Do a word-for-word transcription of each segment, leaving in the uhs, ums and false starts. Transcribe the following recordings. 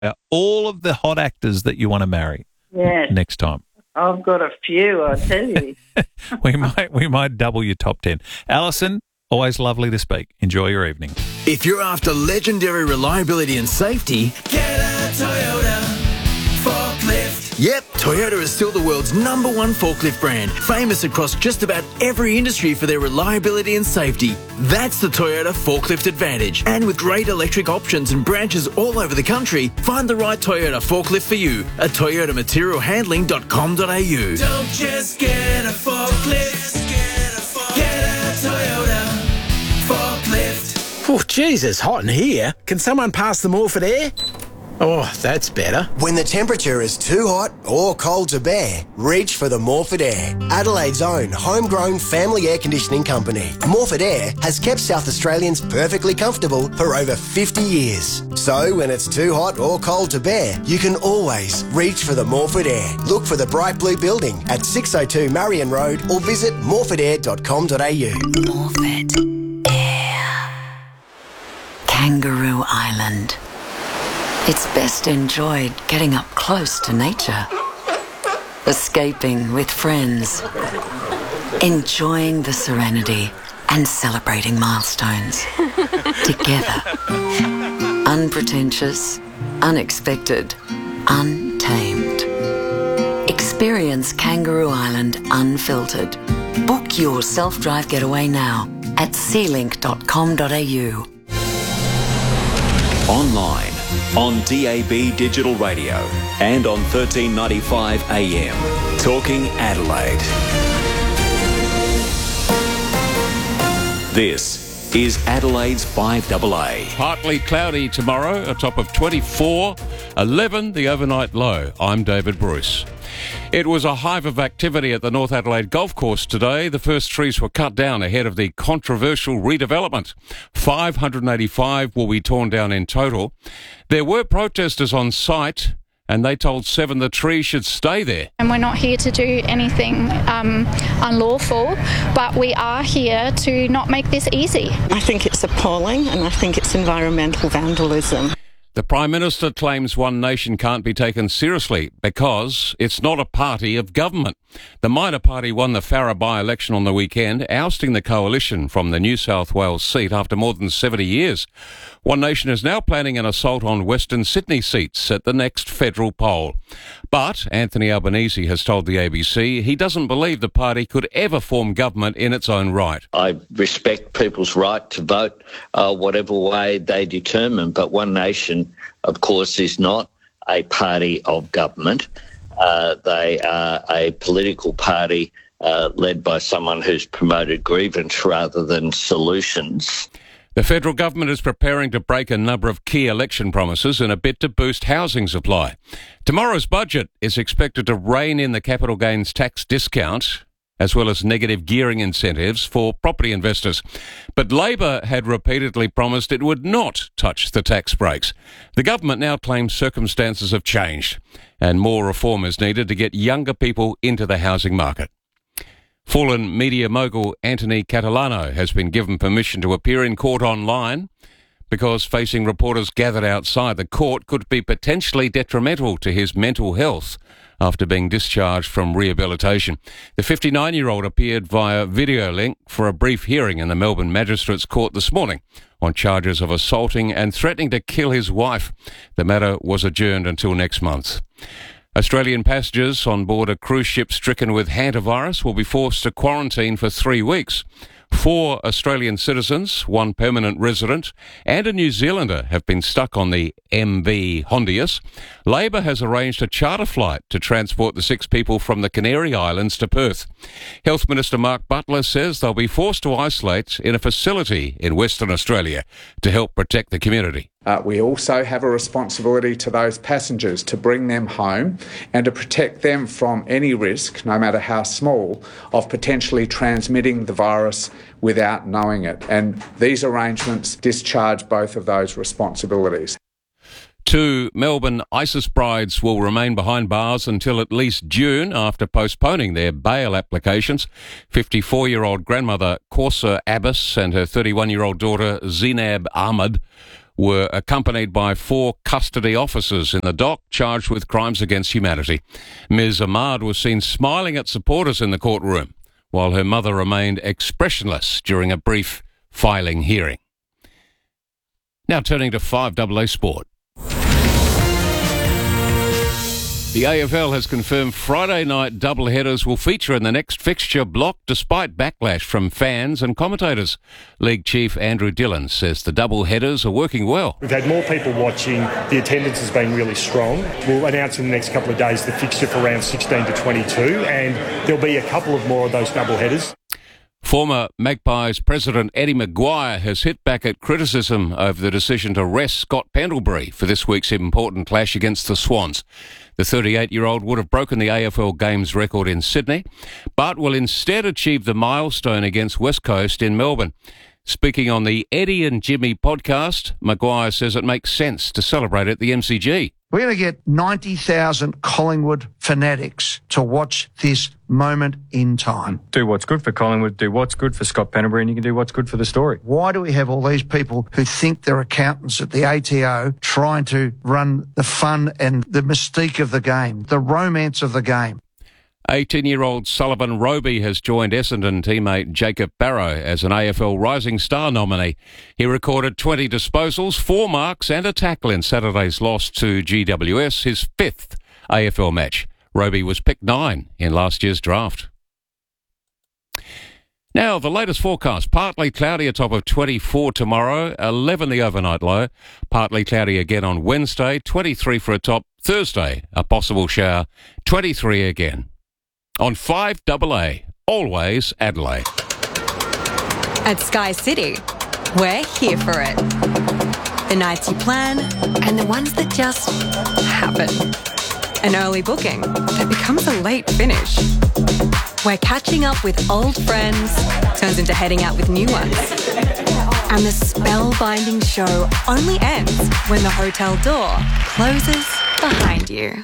Uh, all of the hot actors that you want to marry Yes. next time. I've got a few, I tell you. we might we might double your top ten. Alison, always lovely to speak. Enjoy your evening. If you're after legendary reliability and safety, get a Toyota forklift. Yep, Toyota is still the world's number one forklift brand, famous across just about every industry for their reliability and safety. That's the Toyota Forklift Advantage. And with great electric options and branches all over the country, find the right Toyota forklift for you at toyota material handling dot com dot a u. Don't just get a forklift, get a, forklift. Get a Toyota forklift. Oh, geez, it's hot in here. Can someone pass the Morford air? Oh, that's better. When the temperature is too hot or cold to bear, reach for the Morford Air, Adelaide's own homegrown family air conditioning company. Morford Air has kept South Australians perfectly comfortable for over fifty years. So when it's too hot or cold to bear, you can always reach for the Morford Air. Look for the bright blue building at six oh two Marion Road or visit morford air dot com dot a u. Morford Air. Kangaroo Island. It's best enjoyed getting up close to nature, escaping with friends, enjoying the serenity and celebrating milestones together. Unpretentious, unexpected, untamed. Experience Kangaroo Island unfiltered. Book your self-drive getaway now at sea link dot com dot a u. Online, on D A B digital radio and on thirteen ninety-five A M. Talking Adelaide. This is Adelaide's five A A. Partly cloudy tomorrow, a top of twenty-four, eleven the overnight low. I'm David Bruce. It was a hive of activity at the North Adelaide Golf Course today. The first trees were cut down ahead of the controversial redevelopment. five hundred eighty-five will be torn down in total. There were protesters on site, and they told Seven the trees should stay there. And we're not here to do anything um, unlawful, but we are here to not make this easy. I think it's appalling, and I think it's environmental vandalism. The Prime Minister claims One Nation can't be taken seriously because it's not a party of government. The minor party won the Farrer by-election on the weekend, ousting the coalition from the New South Wales seat after more than seventy years. One Nation is now planning an assault on Western Sydney seats at the next federal poll. But Anthony Albanese has told the A B C he doesn't believe the party could ever form government in its own right. I respect people's right to vote uh, whatever way they determine, but One Nation, of course, is not a party of government. Uh, they are a political party uh, led by someone who's promoted grievance rather than solutions. The federal government is preparing to break a number of key election promises in a bid to boost housing supply. Tomorrow's budget is expected to rein in the capital gains tax discount, as well as negative gearing incentives for property investors. But Labor had repeatedly promised it would not touch the tax breaks. The government now claims circumstances have changed and more reform is needed to get younger people into the housing market. Fallen media mogul Anthony Catalano has been given permission to appear in court online because facing reporters gathered outside the court could be potentially detrimental to his mental health after being discharged from rehabilitation. The fifty-nine-year-old appeared via video link for a brief hearing in the Melbourne Magistrates Court this morning on charges of assaulting and threatening to kill his wife. The matter was adjourned until next month. Australian passengers on board a cruise ship stricken with hantavirus will be forced to quarantine for three weeks. Four Australian citizens, one permanent resident, and a New Zealander have been stuck on the M V Hondius. Labor has arranged a charter flight to transport the six people from the Canary Islands to Perth. Health Minister Mark Butler says they'll be forced to isolate in a facility in Western Australia to help protect the community. Uh, we also have a responsibility to those passengers to bring them home and to protect them from any risk, no matter how small, of potentially transmitting the virus without knowing it. And these arrangements discharge both of those responsibilities. Two Melbourne ISIS brides will remain behind bars until at least June after postponing their bail applications. fifty-four-year-old grandmother Corsa Abbas and her thirty-one-year-old daughter Zinab Ahmed were accompanied by four custody officers in the dock charged with crimes against humanity. Miz Ahmad was seen smiling at supporters in the courtroom, while her mother remained expressionless during a brief filing hearing. Now turning to five A A Sport. The A F L has confirmed Friday night doubleheaders will feature in the next fixture block despite backlash from fans and commentators. League chief Andrew Dillon says the doubleheaders are working well. We've had more people watching. The attendance has been really strong. We'll announce in the next couple of days the fixture for round sixteen to twenty-two, and there'll be a couple of more of those doubleheaders. Former Magpies president Eddie Maguire has hit back at criticism over the decision to rest Scott Pendlebury for this week's important clash against the Swans. The thirty-eight-year-old would have broken the A F L Games record in Sydney, but will instead achieve the milestone against West Coast in Melbourne. Speaking on the Eddie and Jimmy podcast, Maguire says it makes sense to celebrate at the M C G. We're going to get ninety thousand Collingwood fanatics to watch this moment in time. Do what's good for Collingwood, do what's good for Scott Pendlebury, and you can do what's good for the story. Why do we have all these people who think they're accountants at the A T O trying to run the fun and the mystique of the game, the romance of the game? eighteen-year-old Sullivan Roby has joined Essendon teammate Jacob Barrow as an A F L Rising Star nominee. He recorded twenty disposals, four marks and a tackle in Saturday's loss to G W S, his fifth A F L match. Roby was picked nine in last year's draft. Now, the latest forecast. Partly cloudy, a top of twenty-four tomorrow, eleven the overnight low. Partly cloudy again on Wednesday, twenty-three for a top. Thursday, a possible shower, twenty-three again. On five A A, always Adelaide. At Sky City, we're here for it. The nights you plan and the ones that just happen. An early booking that becomes a late finish. Where catching up with old friends turns into heading out with new ones. And the spellbinding show only ends when the hotel door closes behind you.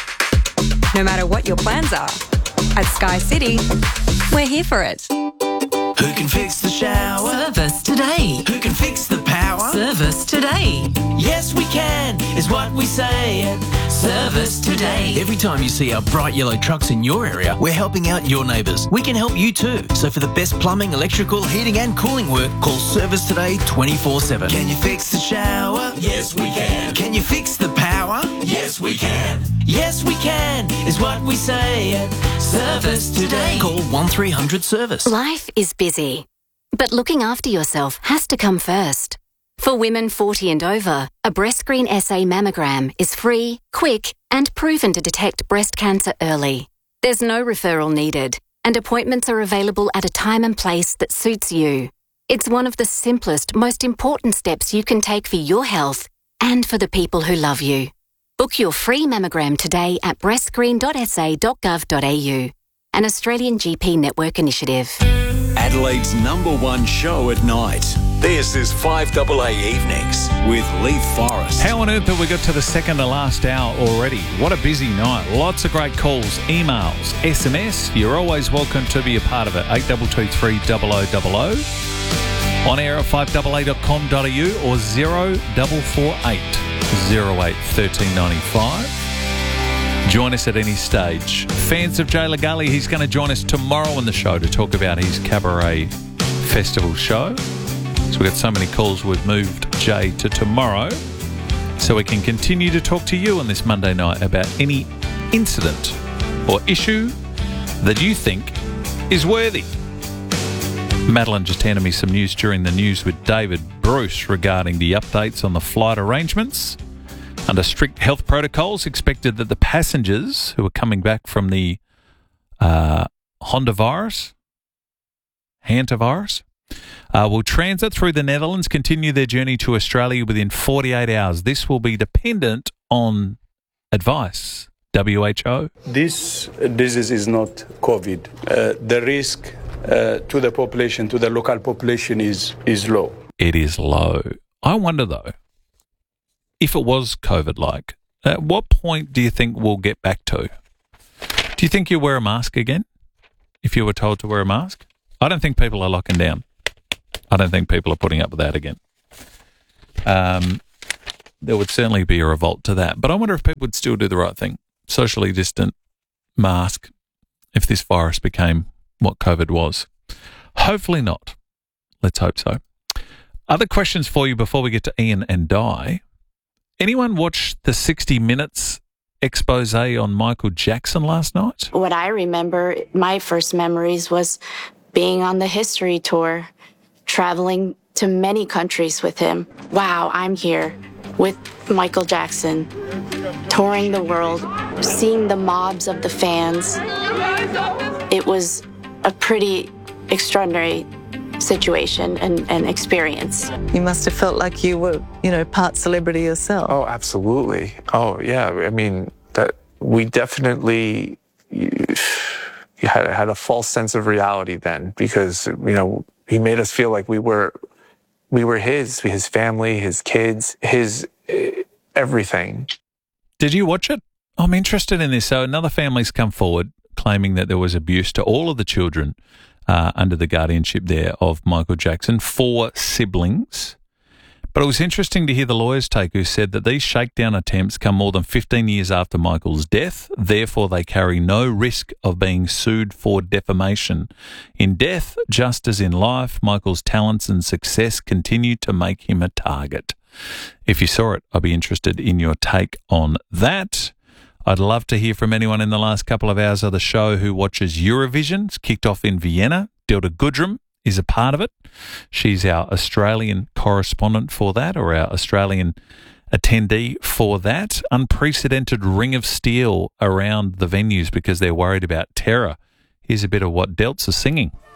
No matter what your plans are, at Sky City, we're here for it. Who can fix the shower? Service today. Who can fix the power? Service today. Yes, we can, is what we say at Service Today. Every time you see our bright yellow trucks in your area, we're helping out your neighbours. We can help you too. So for the best plumbing, electrical, heating and cooling work, call Service Today twenty-four seven. Can you fix the shower? Yes, we can. Can you fix the power? Yes, we can. Yes, we can, is what we say at Service Today. Call one three hundred service. Life is busy, but looking after yourself has to come first. For women forty and over, a BreastScreen S A mammogram is free, quick, and proven to detect breast cancer early. There's no referral needed, and appointments are available at a time and place that suits you. It's one of the simplest, most important steps you can take for your health and for the people who love you. Book your free mammogram today at breast screen dot s a dot gov dot a u, an Australian G P network initiative. Adelaide's number one show at night. This is five A A Evenings with Leith Forrest. How on earth have we got to the second to last hour already? What a busy night. Lots of great calls, emails, S M S. You're always welcome to be a part of it. eight two two three double oh double oh. On air at five A A dot com dot a u or zero four four eight zero eight one three nine five. Join us at any stage. Fans of Jay Legally, he's going to join us tomorrow on the show to talk about his Cabaret Festival show. So we've got so many calls, we've moved Jay to tomorrow so we can continue to talk to you on this Monday night about any incident or issue that you think is worthy. Madeline just handed me some news during the news with David Bruce regarding the updates on the flight arrangements. Under strict health protocols, expected that the passengers who are coming back from the uh, Honda virus, hantavirus, uh, will transit through the Netherlands, continue their journey to Australia within forty-eight hours. This will be dependent on advice. W H O. This disease is not COVID. Uh, the risk uh, to the population, to the local population, is is low. It is low. I wonder, though, if it was COVID-like, at what point do you think we'll get back to? Do you think you wear a mask again if you were told to wear a mask? I don't think people are locking down. I don't think people are putting up with that again. Um, there would certainly be a revolt to that. But I wonder if people would still do the right thing. Socially distant, mask, if this virus became what COVID was. Hopefully not. Let's hope so. Other questions for you before we get to Ian and Di. Anyone watch the sixty minutes expose on Michael Jackson last night? What I remember, my first memories was being on the history tour, traveling to many countries with him. Wow, I'm here with Michael Jackson, touring the world, seeing the mobs of the fans. It was a pretty extraordinary situation and, and experience. You must have felt like you were, you know, part celebrity yourself. Oh, absolutely. Oh, yeah. I mean, that we definitely you, you had, had a false sense of reality then, because, you know, he made us feel like we were we were his, his family, his kids, his uh, everything. Did you watch it? I'm interested in this. So another family's come forward claiming that there was abuse to all of the children uh, under the guardianship there of Michael Jackson, four siblings. But it was interesting to hear the lawyer's take, who said that these shakedown attempts come more than fifteen years after Michael's death. Therefore, they carry no risk of being sued for defamation. In death, just as in life, Michael's talents and success continue to make him a target. If you saw it, I'd be interested in your take on that. I'd love to hear from anyone in the last couple of hours of the show who watches Eurovision. It's kicked off in Vienna. Dilda Goodrum is a part of it. She's our Australian correspondent for that, or our Australian attendee for that. Unprecedented ring of steel around the venues because they're worried about terror. Here's a bit of what Delts are singing.